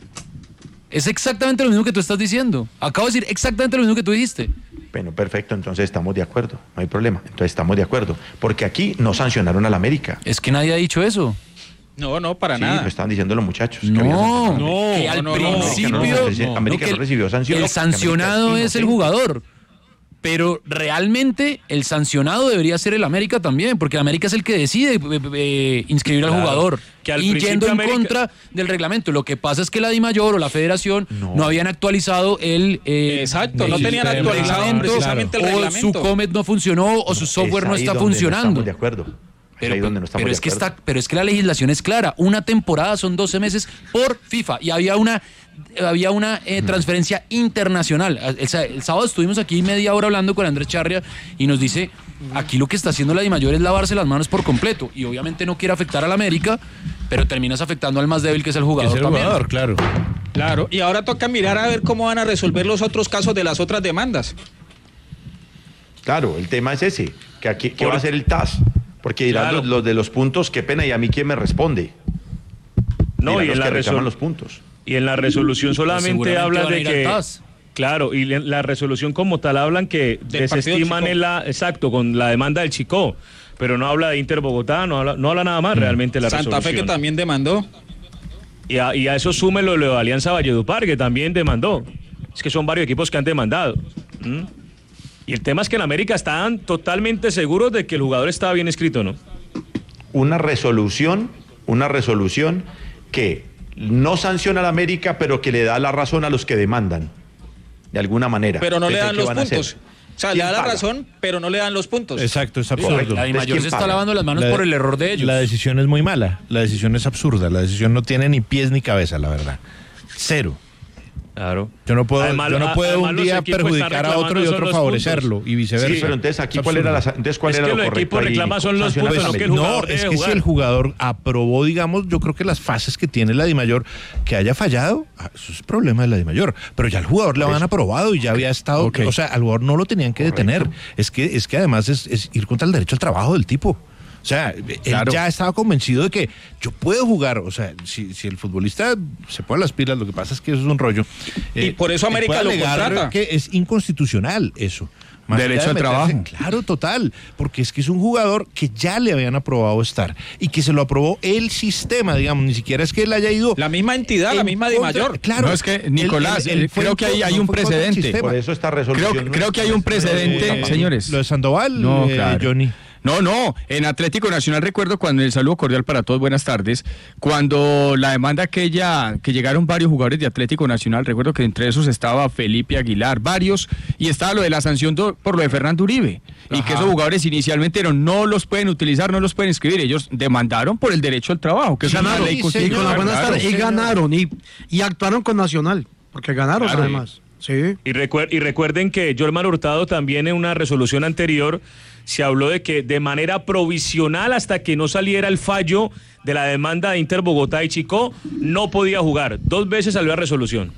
Speaker 3: Es exactamente lo mismo que tú estás diciendo. Acabo de decir exactamente lo mismo que tú dijiste.
Speaker 1: Bueno, perfecto, entonces estamos de acuerdo, no hay problema. Entonces estamos de acuerdo, porque aquí no sancionaron al América.
Speaker 3: Es que nadie ha dicho eso.
Speaker 7: No, no, para
Speaker 1: Sí,
Speaker 7: nada.
Speaker 1: lo estaban diciendo los muchachos. que había
Speaker 3: No,
Speaker 1: sancionado.
Speaker 6: No,
Speaker 3: que al
Speaker 7: no, no, no.
Speaker 3: principio
Speaker 1: América no, América
Speaker 3: que
Speaker 1: no recibió sanción.
Speaker 3: el
Speaker 1: Porque América
Speaker 3: sancionado
Speaker 1: es
Speaker 3: es el
Speaker 1: inocente.
Speaker 3: jugador. Pero realmente el sancionado debería ser el América también, porque el América es el que decide eh, eh, inscribir al
Speaker 8: Claro,
Speaker 3: jugador.
Speaker 8: que al
Speaker 3: y
Speaker 8: principio
Speaker 3: yendo en
Speaker 8: América-
Speaker 3: contra del reglamento. Lo que pasa es que la Dimayor o la Federación no,
Speaker 1: No.
Speaker 3: habían actualizado el eh,
Speaker 7: Exacto, no
Speaker 3: el
Speaker 7: tenían
Speaker 3: sistema,
Speaker 7: actualizado
Speaker 3: reglamento,
Speaker 7: precisamente el
Speaker 3: o
Speaker 7: reglamento.
Speaker 3: su Comet no funcionó o su software
Speaker 1: Es
Speaker 3: no
Speaker 1: ahí
Speaker 3: está
Speaker 1: donde no
Speaker 3: funcionando.
Speaker 1: estamos de acuerdo. Es
Speaker 3: Pero,
Speaker 1: ahí donde no estamos
Speaker 3: pero
Speaker 1: de
Speaker 3: es que
Speaker 1: acuerdo.
Speaker 3: está, pero es que la legislación es clara. Una temporada son doce meses por FIFA y había una había una eh, transferencia internacional. El, sa- el sábado estuvimos aquí media hora hablando con Andrés Charria y nos dice aquí lo que está haciendo la Dimayor es lavarse las manos por completo y obviamente no quiere afectar a la América, pero terminas afectando al más débil que es el
Speaker 5: Que
Speaker 3: jugador
Speaker 5: es el
Speaker 3: también.
Speaker 5: jugador, claro.
Speaker 7: Claro, y ahora toca mirar a ver cómo van a resolver los otros casos de las otras demandas.
Speaker 1: Claro, el tema es ese, que aquí que va a ser el T A S, porque dirán
Speaker 8: Claro.
Speaker 1: los, los de los puntos, qué pena, y a mí quién me responde.
Speaker 8: No,
Speaker 1: Dirán
Speaker 8: y
Speaker 1: los
Speaker 8: en la
Speaker 1: que reclaman
Speaker 8: resol-
Speaker 1: los puntos.
Speaker 8: Y en la resolución solamente
Speaker 3: seguramente
Speaker 8: habla
Speaker 3: van a
Speaker 8: de
Speaker 3: ir al
Speaker 8: que...
Speaker 3: T A S.
Speaker 8: Claro, y en la resolución como tal hablan que
Speaker 7: Del partido
Speaker 8: desestiman
Speaker 7: Chico.
Speaker 8: en la... Exacto, con la demanda del Chico, pero no habla de Inter Bogotá, no habla, no habla nada más realmente la
Speaker 7: Santa Fe
Speaker 8: resolución.
Speaker 7: que también demandó.
Speaker 8: Y a, y a eso súmelo lo de Alianza Valledupar, que también demandó. Es que son varios equipos que han demandado. ¿Mm? Y el tema es que en América están totalmente seguros de que el jugador estaba bien escrito, ¿no?
Speaker 1: Una resolución, una resolución que no sanciona a la América, pero que le da la razón a los que demandan, de alguna manera.
Speaker 7: Pero no le
Speaker 1: Entonces,
Speaker 7: dan
Speaker 1: ¿qué
Speaker 7: los
Speaker 1: van a hacer?
Speaker 7: puntos. O sea, le
Speaker 1: ¿Quién
Speaker 7: da la
Speaker 1: paga?
Speaker 7: razón, pero no le dan los puntos.
Speaker 5: Exacto, es
Speaker 1: Correcto.
Speaker 5: absurdo.
Speaker 3: La
Speaker 1: Entonces,
Speaker 3: Dimayor
Speaker 1: ¿quién
Speaker 3: se está
Speaker 1: paga?
Speaker 3: lavando las manos
Speaker 5: La-
Speaker 3: por el error de ellos.
Speaker 5: La decisión es muy mala, la decisión es absurda, la decisión no tiene ni pies ni cabeza, la verdad. Cero.
Speaker 8: Claro.
Speaker 5: Yo no puedo,
Speaker 8: Además,
Speaker 5: yo no
Speaker 8: a-
Speaker 5: puedo
Speaker 8: además
Speaker 5: un
Speaker 8: los
Speaker 5: día
Speaker 8: equipos
Speaker 5: perjudicar
Speaker 8: están
Speaker 5: a otro y
Speaker 8: reclamando
Speaker 5: otro
Speaker 8: son los
Speaker 5: favorecerlo
Speaker 8: puntos.
Speaker 5: y viceversa.
Speaker 1: Sí, pero entonces aquí
Speaker 5: Es
Speaker 1: cuál era la,
Speaker 5: absurdo.
Speaker 1: entonces cuál
Speaker 8: Es
Speaker 1: era
Speaker 8: que
Speaker 1: lo
Speaker 8: los
Speaker 1: correcto
Speaker 8: equipos
Speaker 1: ahí?
Speaker 8: reclaman son los
Speaker 1: Sancionar a
Speaker 8: puntos,
Speaker 1: la
Speaker 8: no que el
Speaker 1: América.
Speaker 8: jugador
Speaker 5: No,
Speaker 8: debe
Speaker 5: es que
Speaker 8: jugar.
Speaker 5: si el jugador aprobó, digamos, yo creo que las fases que tiene la Dimayor, que haya fallado, ah, eso es problema de la Dimayor. Pero ya el jugador le habían aprobado y ya había estado,
Speaker 6: Ok.
Speaker 5: o sea, al jugador no lo tenían que detener. Es que, es que además es, es ir contra el derecho al trabajo del tipo. O sea,
Speaker 6: Claro.
Speaker 5: él ya estaba convencido de que yo puedo jugar. O sea, si, si el futbolista se pone las pilas, lo que pasa es que eso es un rollo.
Speaker 7: Y por eso
Speaker 5: él
Speaker 7: América
Speaker 5: puede
Speaker 7: lo
Speaker 5: alegar
Speaker 7: contrata.
Speaker 5: que es inconstitucional eso. Más
Speaker 6: Derecho
Speaker 5: allá de
Speaker 6: al trabajo.
Speaker 5: meterse- Claro, total, porque es que es un jugador que ya le habían aprobado estar y que se lo aprobó el sistema, digamos, ni siquiera es que él haya ido
Speaker 7: La misma entidad, la
Speaker 5: en
Speaker 7: misma
Speaker 5: contra-
Speaker 7: Dimayor.
Speaker 5: Claro,
Speaker 6: No, es que,
Speaker 5: él-
Speaker 6: Nicolás,
Speaker 5: él- él
Speaker 6: eh,
Speaker 5: fue
Speaker 6: creo
Speaker 5: en
Speaker 6: que hay-
Speaker 5: contra-
Speaker 6: hay
Speaker 5: no
Speaker 6: un
Speaker 5: fue en contra del
Speaker 6: precedente.
Speaker 5: sistema.
Speaker 1: Por eso esta resolución.
Speaker 6: Creo,
Speaker 1: no
Speaker 6: creo
Speaker 1: es-
Speaker 6: que hay un
Speaker 1: no es-
Speaker 6: precedente,
Speaker 1: no es-
Speaker 6: señores.
Speaker 5: Lo de Sandoval,
Speaker 6: No,
Speaker 5: eh,
Speaker 6: claro.
Speaker 5: Johnny.
Speaker 9: No, no, en Atlético Nacional recuerdo cuando, el saludo cordial para todos, buenas tardes, cuando la demanda aquella, que llegaron varios jugadores de Atlético Nacional, recuerdo que entre esos estaba Felipe Aguilar, varios, y estaba lo de la sanción do, por lo de Fernando Uribe, Ajá. y que esos jugadores inicialmente eran, no los pueden utilizar, no los pueden inscribir, ellos demandaron por el derecho al trabajo, que es una ley constitucional.
Speaker 10: Y, con la buenas y ganaron, y, y actuaron con Nacional, porque ganaron claro, además. Sí.
Speaker 8: Y, recuer- y recuerden que Jorman Hurtado también en una resolución anterior se habló de que de manera provisional hasta que no saliera el fallo de la demanda de Inter Bogotá y Chico no podía jugar. Dos veces salió la resolución.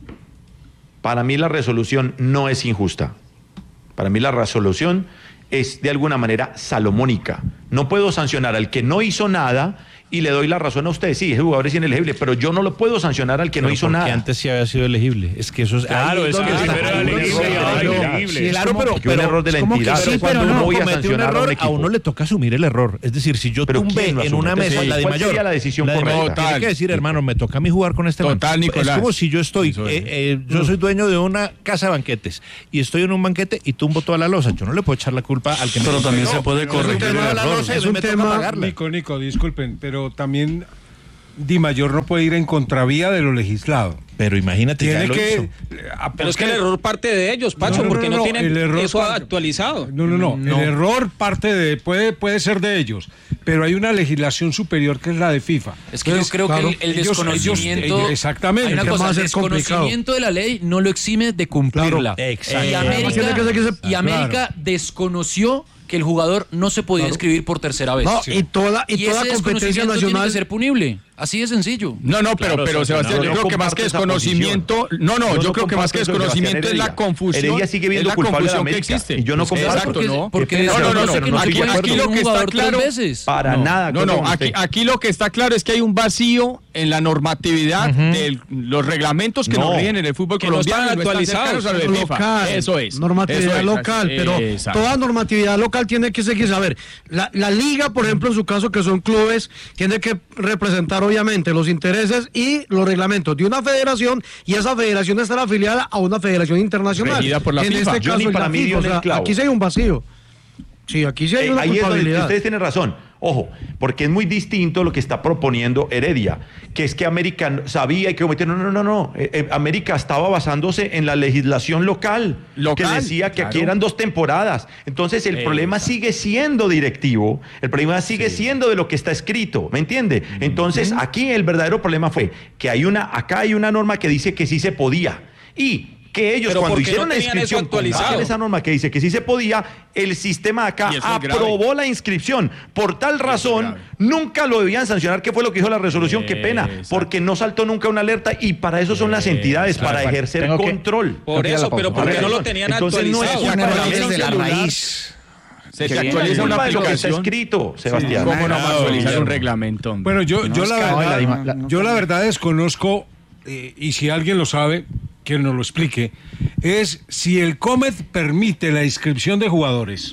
Speaker 1: Para mí la resolución no es injusta. Para mí la resolución es de alguna manera salomónica. No puedo sancionar al que no hizo nada y le doy la razón a usted. Sí, ese jugador es inelegible, pero yo no lo puedo sancionar al que
Speaker 5: pero
Speaker 1: no hizo nada.
Speaker 5: Porque antes sí había sido elegible. Es que eso es...
Speaker 8: Claro, es que primero era elegible y ahora elegible.
Speaker 5: Sí, claro, pero,
Speaker 1: pero un error de la entidad.
Speaker 5: Sí, pero no voy a sancionar un error, a uno le toca asumir el error. Es decir, si yo tumbé en una mesa la de mayor,
Speaker 1: sería la decisión correcta?
Speaker 5: Tiene que decir, hermano, me toca a mí jugar con este
Speaker 9: Total, Nicolás.
Speaker 5: Es como si yo estoy, eh, eh, yo soy dueño de una casa de banquetes y estoy en un banquete y tumbo toda la losa. Yo no le puedo echar la culpa al que me...
Speaker 11: Pero también se puede corregir el error.
Speaker 6: Es un tema, Nico, Nico, disculpen, pero también Di Mayor no puede ir en contravía de lo legislado.
Speaker 5: Pero imagínate,
Speaker 6: tiene
Speaker 5: ya lo
Speaker 6: que,
Speaker 5: hizo.
Speaker 7: Pero es que el error parte de ellos, Pacho, no, no, porque no, no, no tienen eso parte, actualizado.
Speaker 6: No, no, no, no, el error parte de, puede, puede ser de ellos, pero hay una legislación superior que es la de FIFA.
Speaker 3: Es que Entonces, yo creo claro, que el, el ellos, desconocimiento,
Speaker 6: ellos, exactamente,
Speaker 3: hay una
Speaker 6: que
Speaker 3: cosa,
Speaker 6: el
Speaker 3: desconocimiento de la ley no lo exime de cumplirla.
Speaker 5: Claro, exacto.
Speaker 3: Y América, y América claro. desconoció que el jugador no se podía claro. inscribir por tercera vez.
Speaker 10: No, sí. y toda, y
Speaker 3: y
Speaker 10: toda
Speaker 3: ese
Speaker 10: competencia nacional
Speaker 3: tiene que ser punible. Así de sencillo.
Speaker 9: No, no, pero,
Speaker 8: claro,
Speaker 9: pero Sebastián,
Speaker 8: no,
Speaker 9: yo
Speaker 8: no
Speaker 9: creo que más que desconocimiento, no, no, yo, yo creo que más que desconocimiento es la confusión.
Speaker 1: Heredia sigue viendo
Speaker 9: es la
Speaker 1: culpable
Speaker 9: confusión
Speaker 1: de América,
Speaker 9: que existe.
Speaker 1: Y yo no comparto.
Speaker 9: Exacto, no.
Speaker 3: Porque
Speaker 9: no, no, no, no, no aquí, aquí lo que está claro,
Speaker 1: para
Speaker 9: no,
Speaker 1: nada.
Speaker 9: No, no, aquí, aquí lo que está claro es que hay un vacío en la normatividad uh-huh. de los reglamentos que no. nos rigen en el fútbol
Speaker 7: que
Speaker 9: colombiano,
Speaker 7: no están actualizados.
Speaker 9: No están local, eso es.
Speaker 10: Normatividad
Speaker 9: eso es,
Speaker 10: local, pero exacto. toda normatividad local tiene que seguirse. A ver, la, la liga, por ejemplo, en su caso, que son clubes, tiene que representar obviamente los intereses y los reglamentos de una federación, y esa federación estará afiliada a una federación internacional.
Speaker 9: Regida por la
Speaker 10: en
Speaker 9: FIFA.
Speaker 10: este caso,
Speaker 1: para
Speaker 10: la
Speaker 1: mí
Speaker 10: FIFA. O sea, aquí sí hay un vacío. Sí, aquí sí hay
Speaker 1: eh,
Speaker 10: una
Speaker 1: ahí
Speaker 10: culpabilidad.
Speaker 1: Es donde ustedes tienen razón. Ojo, porque es muy distinto lo que está proponiendo Heredia, que es que América sabía y que cometió. No, no, no, no. Eh, eh, América estaba basándose en la legislación local, local que decía que claro. aquí eran dos temporadas. Entonces el eh, problema exacto. sigue siendo directivo, el problema sigue sí. siendo de lo que está escrito, ¿me entiende? Entonces uh-huh. aquí el verdadero problema fue que hay una, acá hay una norma que dice que sí se podía. Y que ellos
Speaker 7: pero
Speaker 1: cuando hicieron
Speaker 7: no
Speaker 1: la inscripción con esa norma que dice que sí se podía, el sistema de acá aprobó la inscripción. Por tal razón, nunca lo debían sancionar, que fue lo que dijo la resolución. Qué pena, porque no saltó nunca una alerta y para eso son las entidades, para ejercer
Speaker 7: Tengo
Speaker 1: control.
Speaker 7: Que, por eso, pero ¿por qué no lo tenían
Speaker 1: Entonces,
Speaker 7: actualizado?
Speaker 1: No
Speaker 4: es desde la raíz.
Speaker 9: Se te actualiza una aplicación.
Speaker 1: Lo que está escrito, Sebastián.
Speaker 9: Sí, ¿cómo no va a actualizar un reglamento?
Speaker 6: Bueno, yo, yo, la, verdad, yo la verdad desconozco, eh, y si alguien lo sabe, que nos lo explique, es si el COMED permite la inscripción de jugadores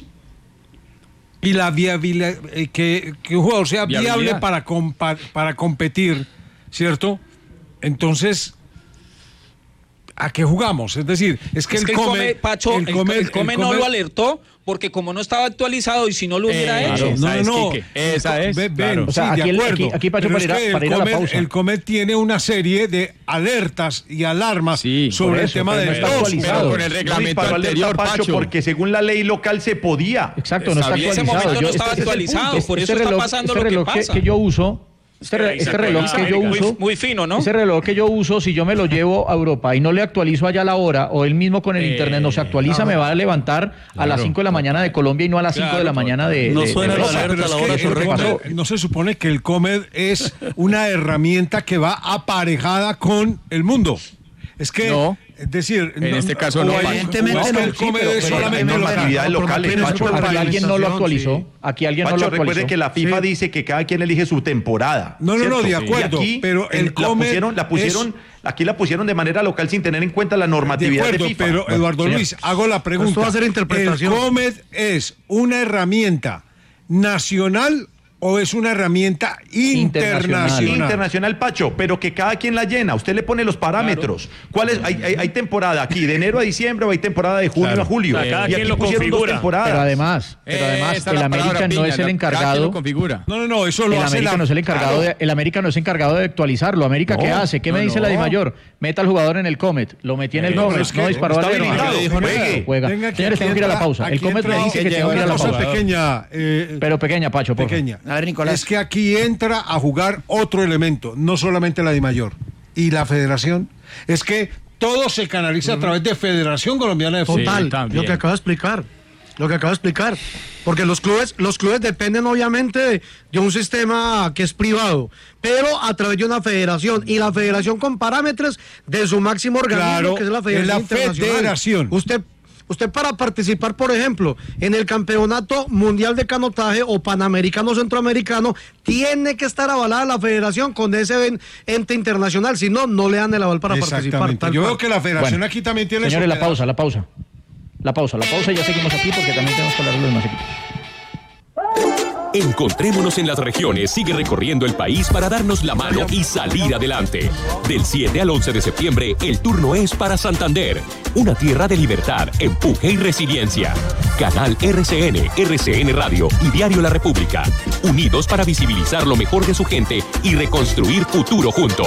Speaker 6: y la viabilidad, eh, que, que un jugador sea viabilidad. viable para, compa, para competir, ¿cierto? Entonces, ¿a qué jugamos? Es decir, es que
Speaker 7: es
Speaker 6: el,
Speaker 7: que el
Speaker 6: COMED,
Speaker 7: COMED, Pacho, el COMED, el COMED no lo alertó porque como no estaba actualizado y si no lo hubiera
Speaker 9: eh,
Speaker 7: hecho.
Speaker 9: No, no,
Speaker 6: no.
Speaker 9: Esa es.
Speaker 6: Ven,
Speaker 9: claro.
Speaker 6: sí,
Speaker 2: o sea, aquí,
Speaker 6: de
Speaker 2: el,
Speaker 6: acuerdo.
Speaker 2: aquí, aquí Pacho, para, ir a,
Speaker 6: es
Speaker 2: para ir a
Speaker 6: COMED,
Speaker 2: la pausa.
Speaker 6: El COMED tiene una serie de alertas y alarmas
Speaker 9: sí,
Speaker 6: sobre
Speaker 2: eso,
Speaker 6: el tema del
Speaker 2: no
Speaker 9: pero con el reglamento
Speaker 1: no
Speaker 9: anterior,
Speaker 1: Pacho,
Speaker 9: Pacho.
Speaker 1: porque según la ley local se podía.
Speaker 2: Exacto, no está
Speaker 7: en ese
Speaker 2: actualizado.
Speaker 7: momento no
Speaker 2: Yo,
Speaker 7: estaba
Speaker 2: este,
Speaker 7: actualizado,
Speaker 2: este
Speaker 7: por eso
Speaker 2: este reloj,
Speaker 7: está pasando
Speaker 2: este
Speaker 7: lo
Speaker 2: reloj
Speaker 7: que pasa.
Speaker 2: Que, que yo uso. Este, re, este reloj que yo uso,
Speaker 7: muy, muy fino, ¿no?
Speaker 2: Ese reloj que yo uso, si yo me lo llevo a Europa y no le actualizo allá la hora, o él mismo con el eh, internet no se actualiza, claro. me va a levantar claro. a las cinco de la mañana de Colombia y no a las cinco claro, de la mañana de,
Speaker 11: no
Speaker 2: de,
Speaker 11: suena
Speaker 2: de
Speaker 11: la alerta a la hora correcta.
Speaker 6: No se supone que el COMED es una herramienta que va aparejada con el mundo. Es que,
Speaker 9: no.
Speaker 6: es decir,
Speaker 9: en
Speaker 6: no,
Speaker 9: este caso no.
Speaker 10: Evidentemente no.
Speaker 6: El COMED
Speaker 1: sí,
Speaker 6: es solamente
Speaker 1: en actividades locales.
Speaker 2: Pacho, aquí alguien no lo actualizó. Sí. Aquí alguien
Speaker 1: Pacho,
Speaker 2: no lo actualizó.
Speaker 1: recuerde que la FIFA sí. dice que cada quien elige su temporada.
Speaker 6: No, no, ¿cierto? no, de acuerdo.
Speaker 1: Aquí,
Speaker 6: pero el
Speaker 1: la
Speaker 6: COMED
Speaker 1: pusieron, la pusieron, es... aquí la pusieron de manera local sin tener en cuenta la normatividad de, acuerdo, de FIFA.
Speaker 6: Pero Eduardo bueno, Luis, hago la pregunta.
Speaker 10: Esto va a ser interpretación.
Speaker 6: ¿El COMED es una herramienta nacional o es una herramienta internacional?
Speaker 1: Internacional, Pacho, pero que cada quien la llena. Usted le pone los parámetros. ¿Cuál es? Hay, hay, hay temporada aquí, de enero a diciembre, o hay temporada de junio
Speaker 8: Claro.
Speaker 1: a julio.
Speaker 8: O sea, cada
Speaker 1: y
Speaker 8: quien
Speaker 1: aquí
Speaker 8: lo
Speaker 1: pusieron dos
Speaker 8: configura.
Speaker 1: temporadas.
Speaker 2: Pero además, pero
Speaker 9: Eh,
Speaker 2: además
Speaker 9: esa es
Speaker 2: el
Speaker 9: la
Speaker 2: América
Speaker 9: palabra,
Speaker 2: no
Speaker 9: Piña,
Speaker 2: es el
Speaker 9: la- cada quien
Speaker 2: encargado.
Speaker 9: lo configura.
Speaker 6: No, no, no, eso lo
Speaker 2: El
Speaker 6: hace
Speaker 2: América
Speaker 6: la...
Speaker 2: no es el encargado
Speaker 6: Claro.
Speaker 2: de, el América no es encargado de actualizarlo. América, ¿qué
Speaker 1: No,
Speaker 2: hace? ¿Qué me
Speaker 9: no,
Speaker 2: dice
Speaker 9: no.
Speaker 2: la DIMAYOR? Meta al jugador en el Comet. Lo metí en el
Speaker 6: No,
Speaker 2: Comet.
Speaker 6: pero es que
Speaker 2: No disparó
Speaker 1: está
Speaker 2: al arco.
Speaker 1: habilitado,
Speaker 2: No,
Speaker 1: juegue.
Speaker 2: juega. Juega.
Speaker 6: Venga, aquí-
Speaker 2: Señores, tengo que ir a la pausa. El
Speaker 6: aquí
Speaker 2: Comet me
Speaker 6: entra
Speaker 2: dice que tengo que ir a la
Speaker 6: una cosa
Speaker 2: pausa.
Speaker 6: pequeña, eh,
Speaker 2: Pero pequeña, Pacho, por favor.
Speaker 6: pequeña.
Speaker 4: A ver, Nicolás.
Speaker 6: Es que aquí entra a jugar otro elemento, no solamente la DIMAYOR y la federación. Es que todo se canaliza a través de Federación Colombiana de Fútbol.
Speaker 10: Total,
Speaker 9: también.
Speaker 10: lo que acaba de explicar. Lo que acaba de explicar. Porque los clubes, los clubes dependen obviamente de, de un sistema que es privado, pero a través de una federación. Y la federación con parámetros de su máximo organismo,
Speaker 6: Claro,
Speaker 10: que es la Federación
Speaker 6: es la
Speaker 10: Internacional.
Speaker 6: federación.
Speaker 10: Usted, usted para participar, por ejemplo, en el Campeonato Mundial de Canotaje o Panamericano Centroamericano, tiene que estar avalada la federación con ese en- ente internacional. Si no, no le dan el aval para participar.
Speaker 6: Exactamente.
Speaker 10: tal
Speaker 6: Yo
Speaker 10: cual.
Speaker 6: veo que la federación
Speaker 2: Bueno,
Speaker 6: aquí también tiene
Speaker 2: Señores,
Speaker 6: su
Speaker 2: la
Speaker 6: pedal.
Speaker 2: pausa, la pausa. La pausa, la pausa y ya seguimos aquí porque también tenemos que hablar de los demás equipos.
Speaker 12: Encontrémonos en las regiones, sigue recorriendo el país para darnos la mano y salir adelante. Del siete al once de septiembre, el turno es para Santander, una tierra de libertad, empuje y resiliencia. Canal R C N, R C N Radio y Diario La República, unidos para visibilizar lo mejor de su gente y reconstruir futuro juntos.